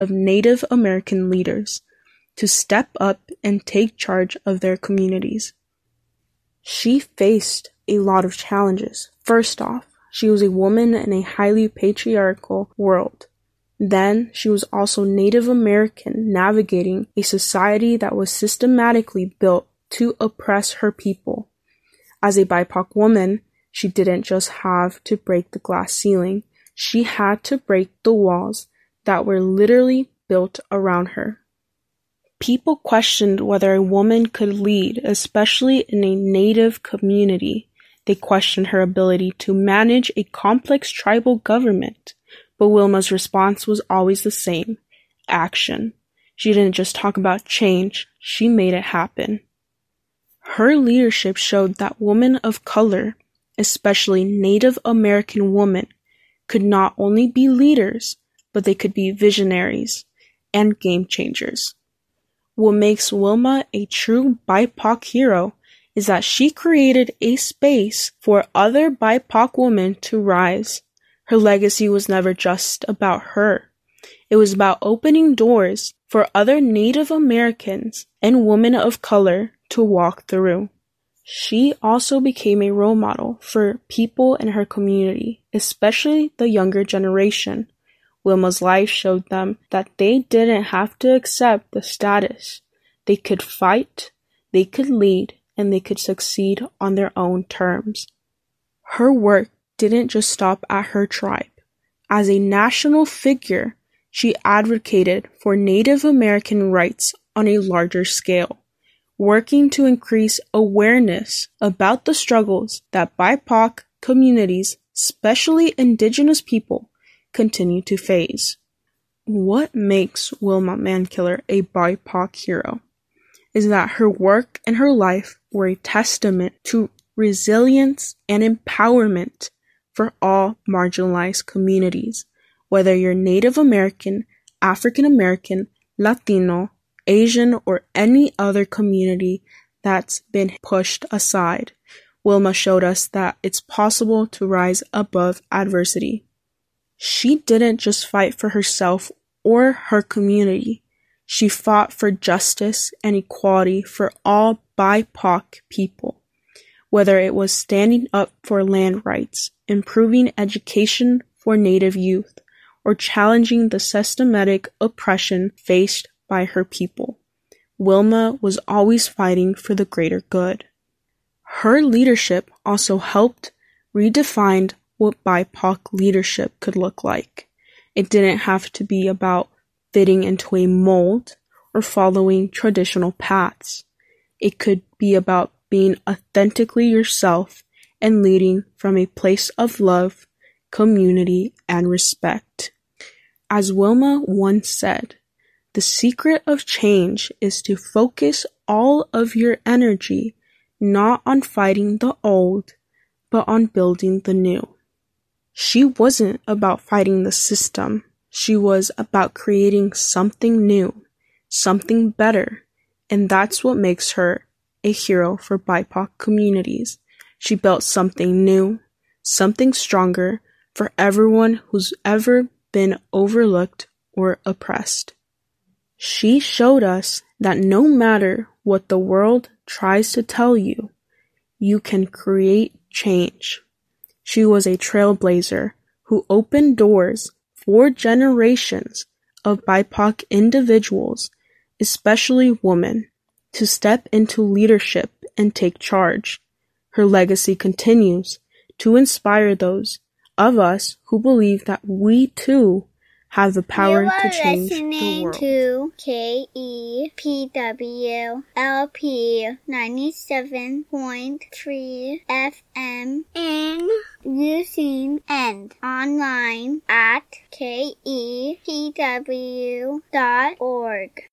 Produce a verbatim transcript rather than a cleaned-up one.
of Native American leaders to step up and take charge of their communities. She faced a lot of challenges. First off, she was a woman in a highly patriarchal world. Then, she was also Native American, navigating a society that was systematically built to oppress her people. As a B I P O C woman, she didn't just have to break the glass ceiling, she had to break the walls that were literally built around her. People questioned whether a woman could lead, especially in a Native community. They questioned her ability to manage a complex tribal government. But Wilma's response was always the same: action. She didn't just talk about change, she made it happen. Her leadership showed that women of color, especially Native American women, could not only be leaders, but they could be visionaries and game changers. What makes Wilma a true B I P O C hero is that she created a space for other B I P O C women to rise. Her legacy was never just about her. It was about opening doors for other Native Americans and women of color to walk through. She also became a role model for people in her community, especially the younger generation. Wilma's life showed them that they didn't have to accept the status. They could fight, they could lead, and they could succeed on their own terms. Her work didn't just stop at her tribe. As a national figure, she advocated for Native American rights on a larger scale, working to increase awareness about the struggles that B I P O C communities, especially Indigenous people, continue to face. What makes Wilma Mankiller a B I P O C hero is that her work and her life were a testament to resilience and empowerment for all marginalized communities, whether you're Native American, African American, Latino, Asian, or any other community that's been pushed aside. Wilma showed us that it's possible to rise above adversity. She didn't just fight for herself or her community. She fought for justice and equality for all B I P O C people. Whether it was standing up for land rights, improving education for Native youth, or challenging the systematic oppression faced by her people, Wilma was always fighting for the greater good. Her leadership also helped redefine what B I P O C leadership could look like. It didn't have to be about fitting into a mold or following traditional paths. It could be about being authentically yourself and leading from a place of love, community, and respect. As Wilma once said, the secret of change is to focus all of your energy not on fighting the old, but on building the new. She wasn't about fighting the system. She was about creating something new, something better, and that's what makes her a hero for B I P O C communities. She built something new, something stronger for everyone who's ever been overlooked or oppressed. She showed us that no matter what the world tries to tell you, you can create change. She was a trailblazer who opened doors for generations of B I P O C individuals, especially women, to step into leadership and take charge. Her legacy continues to inspire those of us who believe that we too have the power to change the world. You are listening to K E P W L P ninety-seven point three F M in using and online at K E P W dot org.